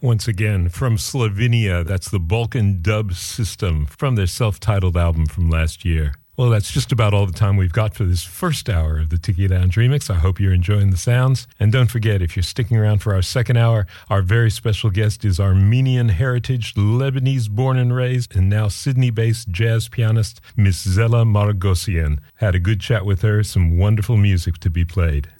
Once again, from Slovenia, that's the Balkan Dub System from their self-titled album from last year. Well, that's just about all the time we've got for this first hour of the Tiki Lounge Remix. I hope you're enjoying the sounds. And don't forget, if you're sticking around for our second hour, our very special guest is Armenian heritage, Lebanese born and raised, and now Sydney-based jazz pianist, Miss Zella Maragosian. Had a good chat with her, some wonderful music to be played.